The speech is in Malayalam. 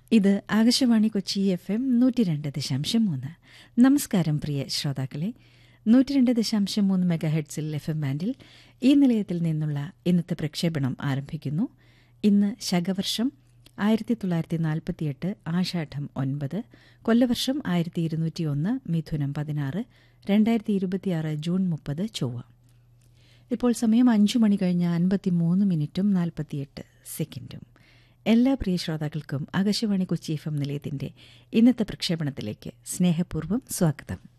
ഇത് ആകാശവാണി കൊച്ചി FM 102.3. നമസ്കാരം പ്രിയ ശ്രോതാക്കളെ. 102.3 മെഗാഹെർട്സിൽ FM ബാൻഡിൽ ഈ നിലയത്തിൽ നിന്നുള്ള ഇന്നത്തെ പ്രക്ഷേപണം ആരംഭിക്കുന്നു. ഇന്ന് ശകവർഷം 1948 ആഷാഢം 9, കൊല്ലവർഷം 1201 മിഥുനം 16, 2026 ജൂൺ 30 ചൊവ്വ. ഇപ്പോൾ സമയം 5 മണി കഴിഞ്ഞ് 53 മിനിറ്റും 48 സെക്കൻഡും. എല്ലാ പ്രിയ ശ്രോതാക്കൾക്കും ആകാശവാണി കൊച്ചി FM നിലയത്തിന്റെ ഇന്നത്തെ പ്രക്ഷേപണത്തിലേക്ക് സ്നേഹപൂർവ്വം സ്വാഗതം.